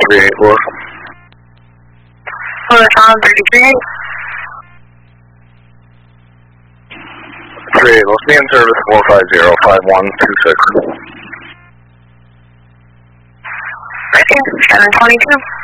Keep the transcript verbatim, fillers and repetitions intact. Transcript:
three eight four. Hotel thirty-three. three eight, let's be in service four five zero five one two six. Okay, seven twenty-two.